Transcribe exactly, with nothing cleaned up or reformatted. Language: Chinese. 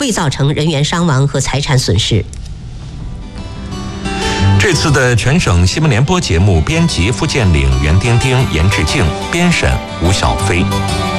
未造成人员伤亡和财产损失。 这次的全省新闻联播节目编辑付建岭、袁丁丁、严志静，编审吴小飞。